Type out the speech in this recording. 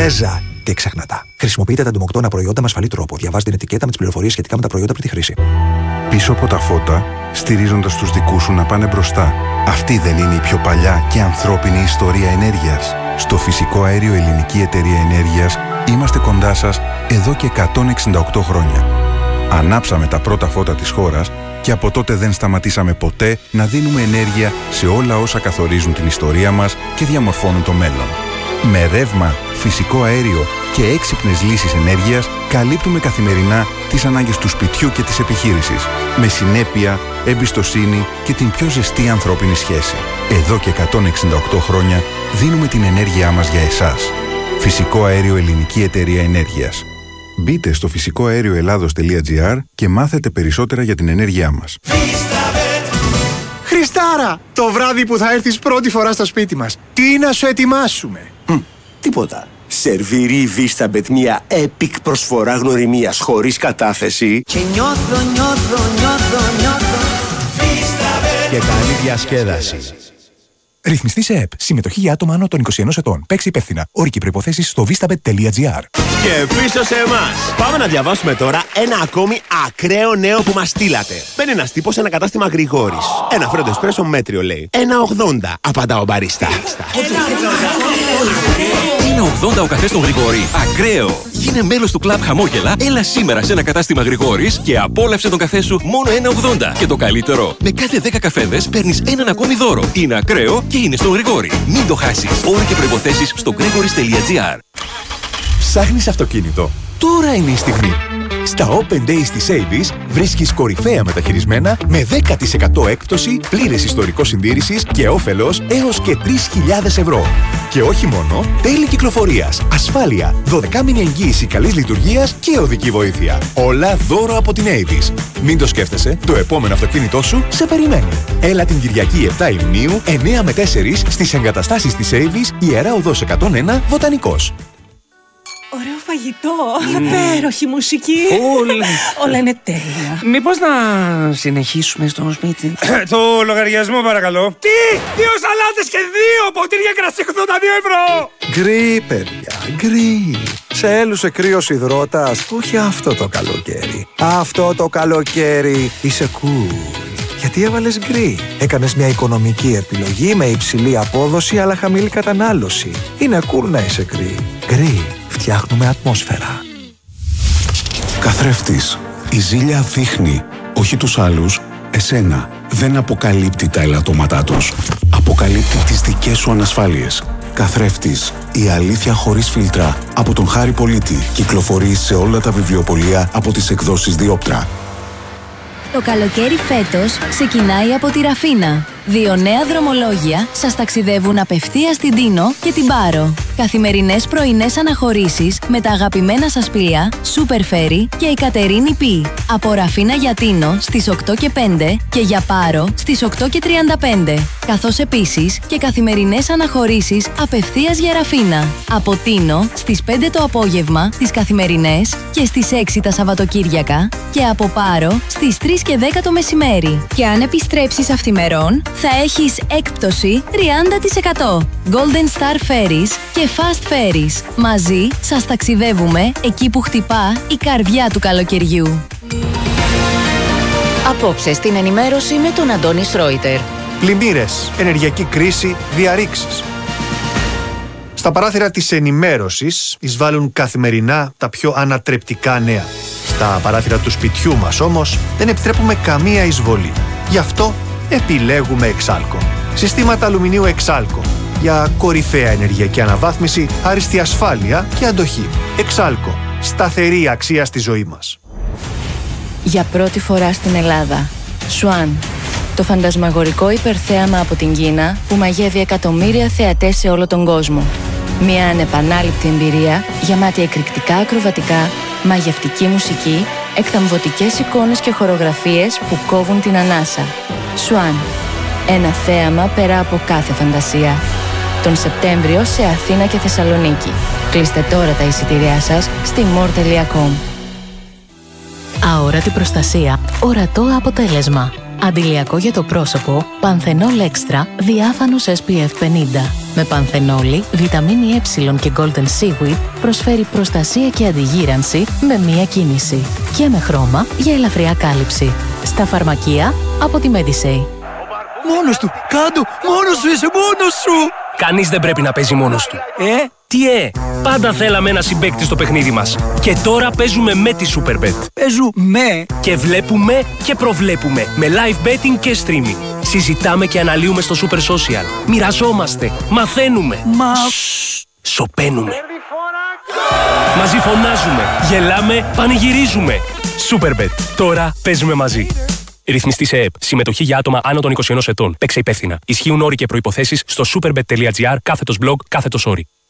Σέζα και ξεχνατά. Χρησιμοποιείτε τα εντομοκτώνα προϊόντα με ασφαλή τρόπο. Διαβάζετε την ετικέτα με τις πληροφορίες σχετικά με τα προϊόντα πριν τη χρήση. Πίσω από τα φώτα, στηρίζοντας τους δικούς σου να πάνε μπροστά. Αυτή δεν είναι η πιο παλιά και ανθρώπινη ιστορία ενέργειας? Στο Φυσικό Αέριο Ελληνική Εταιρεία Ενέργειας είμαστε κοντά σας εδώ και 168 χρόνια. Ανάψαμε τα πρώτα φώτα της χώρας και από τότε δεν σταματήσαμε ποτέ να δίνουμε ενέργεια σε όλα όσα καθορίζουν την ιστορία μας και διαμορφώνουν το μέλλον. Με ρεύμα, φυσικό αέριο και έξυπνες λύσεις ενέργειας καλύπτουμε καθημερινά τις ανάγκες του σπιτιού και της επιχείρησης. Με συνέπεια, εμπιστοσύνη και την πιο ζεστή ανθρώπινη σχέση. Εδώ και 168 χρόνια δίνουμε την ενέργειά μας για εσάς. Φυσικό Αέριο Ελληνική Εταιρεία Ενέργειας. Μπείτε στο φυσικοαέρioελλάδος.gr και μάθετε περισσότερα για την ενέργειά μας. Χριστάρα! Το βράδυ που θα έρθεις πρώτη φορά στο σπίτι μας, τι να σου ετοιμάσουμε? Τίποτα. Σερβίρι Βίσταμπετ, μια epic προσφορά γνωριμίας χωρίς κατάθεση. Και νιώθω Και καλή διασκέδαση. Ρυθμιστή σε ΕΠ. Συμμετοχή για άτομα άνω των 21 ετών. Παίξει υπεύθυνα. Όροι και προϋποθέσεις στο vistabet.gr. Και πίσω σε εμάς. Πάμε να διαβάσουμε τώρα ένα ακόμη ακραίο νέο που μας στείλατε. Μπαίνει ένας τύπος σε ένα κατάστημα Γρηγόρης. Ένα φρέντο εσπρέσο μέτριο λέει. 1,80 απαντά ο μπαρίστα. 1,80 ο καφές στον Γρηγόρη. Ακραίο! Γίνε μέλος του κλαμπ Χαμόγελα, έλα σήμερα σε ένα κατάστημα Γρηγόρης και απόλαυσε τον καφέ σου μόνο 1,80. Και το καλύτερο, με κάθε 10 καφέδες παίρνεις έναν ακόμη δώρο. Είναι ακραίο και είναι στον Γρηγόρη. Μην το χάσεις. Όροι και προϋποθέσεις στο gregoris.gr. Ψάχνεις αυτοκίνητο? Τώρα είναι η στιγμή. Στα Open Days της Avis βρίσκεις κορυφαία μεταχειρισμένα με 10% έκπτωση, πλήρες ιστορικό συντήρησης και όφελος έως και 3.000 ευρώ. Και όχι μόνο, τέλη κυκλοφορίας, ασφάλεια, 12μηνη εγγύηση καλής λειτουργίας και οδική βοήθεια. Όλα δώρο από την Avis. Μην το σκέφτεσαι, το επόμενο αυτοκίνητό σου σε περιμένει. Έλα την Κυριακή 7 Ιουνίου, 9 με 4 στις εγκαταστάσεις της Avis, Ιερά Οδός 101, Βοτανικός. Ωραίο φαγητό, υπέροχη μουσική. Όλα είναι τέλεια. Μήπως να συνεχίσουμε στο σπίτι? Το λογαριασμό παρακαλώ. Τι! 2 σαλάτες και 2 ποτήρια κρασί 82 ευρώ! Γκρι, παιδιά, γκρι. Σε έλουσε κρύος υδρότας, όχι αυτό το καλοκαίρι. Αυτό το καλοκαίρι είσαι cool. Γιατί έβαλες γκρι? Έκανες μια οικονομική επιλογή με υψηλή απόδοση αλλά χαμηλή κατανάλωση. Είναι cool να είσαι γκρι. Γκρι. Φτιάχνουμε ατμόσφαιρα. Καθρέφτης. Η ζήλια δείχνει, όχι τους άλλους, εσένα. Δεν αποκαλύπτει τα ελαττώματά τους. Αποκαλύπτει τις δικές σου ανασφάλειες. Καθρέφτης. Η αλήθεια χωρίς φίλτρα. Από τον Χάρη Πολίτη. Κυκλοφορεί σε όλα τα βιβλιοπωλεία από τις εκδόσεις Διόπτρα. Το καλοκαίρι φέτος ξεκινάει από τη Ραφίνα. 2 νέα δρομολόγια σας ταξιδεύουν απευθείας στην Τίνο και την Πάρο. Καθημερινές πρωινές αναχωρήσεις με τα αγαπημένα σας πλοία Super Ferry και η Κατερίνη Π. Από Ραφίνα για Τίνο στις 8 και 5 και για Πάρο στις 8 και 35. Καθώς επίσης και καθημερινές αναχωρήσεις απευθείας για Ραφίνα. Από Τίνο στις 5 το απόγευμα τις καθημερινές και στις 6 τα Σαββατοκύριακα και από Πάρο στις 3 και 10 το μεσημέρι. Και αν επιστρέψεις αυθημερών θα έχεις έκπτωση 30%. Golden Star Ferries και Fast Ferries. Μαζί σας ταξιδεύουμε εκεί που χτυπά η καρδιά του καλοκαιριού. Απόψε στην ενημέρωση με τον Αντώνη Σρόιτερ. Πλημμύρες, ενεργειακή κρίση, διαρρήξεις. Στα παράθυρα της ενημέρωσης εισβάλλουν καθημερινά τα πιο ανατρεπτικά νέα. Στα παράθυρα του σπιτιού μας όμως δεν επιτρέπουμε καμία εισβολή. Γι' αυτό επιλέγουμε Εξάλκο. Συστήματα αλουμινίου Εξάλκο. Για κορυφαία ενεργειακή αναβάθμιση, άριστη ασφάλεια και αντοχή. Εξάλκο. Σταθερή αξία στη ζωή μας. Για πρώτη φορά στην Ελλάδα. Σουάν. Το φαντασμαγορικό υπερθέαμα από την Κίνα που μαγεύει εκατομμύρια θεατές σε όλο τον κόσμο. Μια ανεπανάληπτη εμπειρία γεμάτη εκρηκτικά ακροβατικά, μαγευτική μουσική, εκθαμβωτικές εικόνες και χορογραφίες που κόβουν την ανάσα. Σουάν. Ένα θέαμα πέρα από κάθε φαντασία. Τον Σεπτέμβριο σε Αθήνα και Θεσσαλονίκη. Κλείστε τώρα τα εισιτήριά σας στη more.com. Αόρατη προστασία, ορατό αποτέλεσμα. Αντιλιακό για το πρόσωπο, Πανθενόλ Extra, διάφανος SPF 50. Με πανθενόλη, βιταμίνη Ε και Golden Seaweed προσφέρει προστασία και αντιγύρανση με μία κίνηση. Και με χρώμα για ελαφριά κάλυψη. Στα φαρμακεία από τη Medisay. Μόνος του! Κάντο! Μόνος σου είσαι! Μόνος σου! Κανείς δεν πρέπει να παίζει μόνος του. Τι πάντα θέλαμε ένα συμπαίκτη στο παιχνίδι μας. Και τώρα παίζουμε με τη Superbet. Παίζουμε! Και βλέπουμε και προβλέπουμε. Με live betting και streaming. Συζητάμε και αναλύουμε στο Super Social. Μοιραζόμαστε. Μαθαίνουμε. Σωπαίνουμε. Μαζί φωνάζουμε. Γελάμε. Πανηγυρίζουμε. Superbet. Τώρα παίζουμε μαζί. Ρυθμιστή σε ΕΕΠ. Συμμετοχή για άτομα άνω των 21 ετών. Παίξε υπεύθυνα. Ισχύουν όροι και προϋποθέσεις στο superbet.gr/blog/όροι.